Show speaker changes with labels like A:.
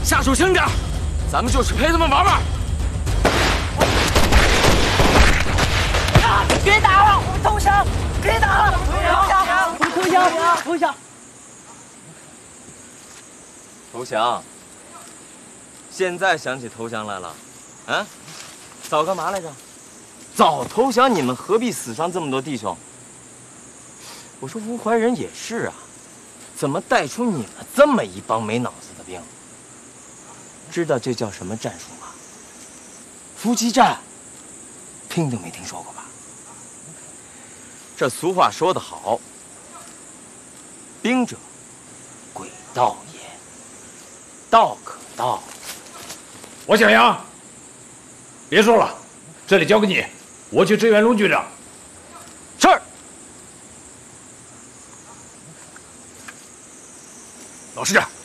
A: 下手轻点，咱们就是陪他们玩玩。
B: 别打了，我们投降！别打了，投降！
A: 投降？现在想起投降来了？啊？早干嘛来着？早投降，你们何必死伤这么多弟兄？我说吴怀仁也是啊，怎么带出你们这么一帮没脑子的兵？知道这叫什么战术吗？伏击战，听都没听说过吧？这俗话说得好，兵者，诡道也。道可道。
C: 我小杨，别说了，这里交给你，我去支援龙局长。
A: 是。
D: 老师，